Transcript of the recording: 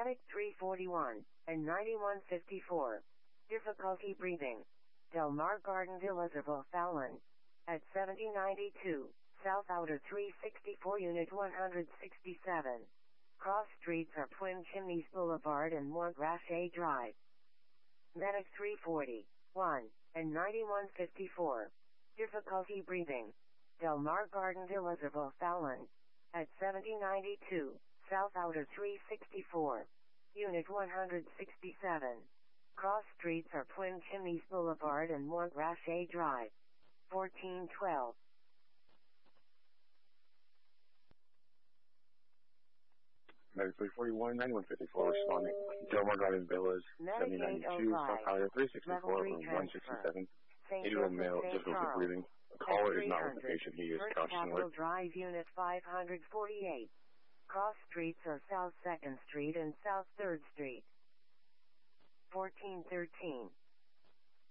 Medic 341 and 9154. Difficulty breathing. Del Mar Garden Villas of O'Fallon. At 7092, South Outer 364 Unit 167. Cross streets are Twin Chimneys Boulevard and Montgrache Drive. Medic 341 and 9154. Difficulty breathing. Del Mar Garden Villas of O'Fallon. At 7092, South Outer 364. Unit 167. Cross streets are Twin Chimneys Boulevard and Montgrache Drive. 1412. Medic 341, 9154, responding. Del Mar Garden Villas, 7092, South Outer 364, room 167. 8-year-old male, difficult breathing. The caller is not with the patient. He is couched in Capital Drive, Unit 548. Cross streets are South 2nd Street and South 3rd Street. 1413.